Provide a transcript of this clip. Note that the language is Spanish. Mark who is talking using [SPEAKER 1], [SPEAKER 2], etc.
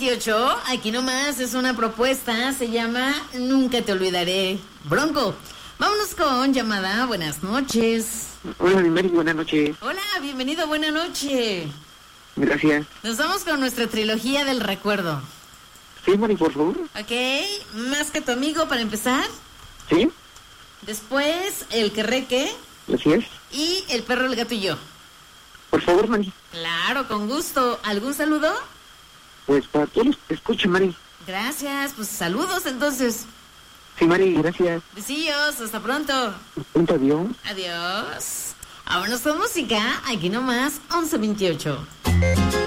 [SPEAKER 1] 11:28, aquí nomás es una propuesta, se llama Nunca te olvidaré. Bronco, vámonos con llamada, buenas noches.
[SPEAKER 2] Hola, mi Mari, buenas noches.
[SPEAKER 1] Hola, bienvenido, buena noche.
[SPEAKER 2] Gracias.
[SPEAKER 1] Nos vamos con nuestra trilogía del recuerdo.
[SPEAKER 2] Sí, Mari, por favor.
[SPEAKER 1] Ok, Más que tu amigo para empezar.
[SPEAKER 2] Sí,
[SPEAKER 1] Después, El Querreque
[SPEAKER 2] así es.
[SPEAKER 1] y El perro, el gato y yo.
[SPEAKER 2] Por favor, Mari.
[SPEAKER 1] Claro, con gusto. ¿Algún saludo?
[SPEAKER 2] Pues para todos los que escuchan, Mari.
[SPEAKER 1] Gracias, pues saludos entonces.
[SPEAKER 2] Sí, Mari, gracias.
[SPEAKER 1] Besillos, hasta pronto.
[SPEAKER 2] Punto, adiós.
[SPEAKER 1] Adiós. Vámonos con música, aquí nomás, 11:28.